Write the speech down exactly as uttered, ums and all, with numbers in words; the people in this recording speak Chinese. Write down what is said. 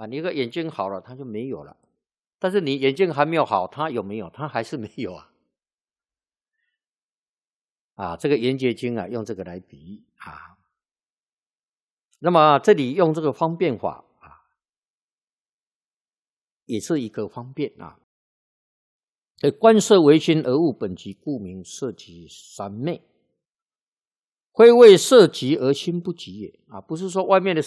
啊，你个眼睛好了，它就没有了。但是你眼睛还没有好，它有没有？它还是没有啊。啊，这个圆觉经啊，用这个来比喻啊。那么这里用这个方便法啊，也是一个方便啊。所以观色为心而悟本寂，故名色即三昧。非为色寂而心不寂也啊，不是说外面的